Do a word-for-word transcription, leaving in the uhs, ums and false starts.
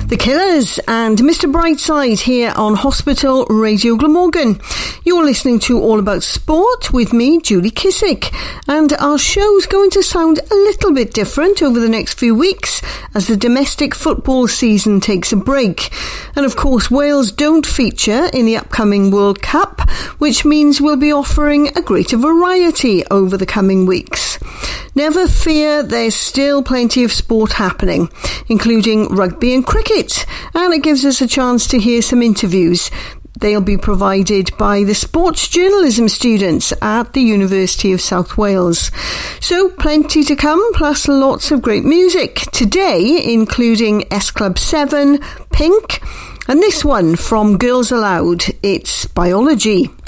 The Killers and Mister Brightside here on Hospital Radio Glamorgan. You're listening to All About Sport with me, Julie Kissick, and our show's going to sound a little bit different over the next few weeks as the domestic football season takes a break. And of course, Wales don't feature in the upcoming World Cup, which means we'll be offering a greater variety over the coming weeks. Never fear, there's still plenty of sport happening, including rugby and cricket, and it gives us a chance to hear some interviews. They'll be provided by the sports journalism students at the University of South Wales. So plenty to come, plus lots of great music today, including S Club seven, Pink, and this one from Girls Aloud. It's Biology.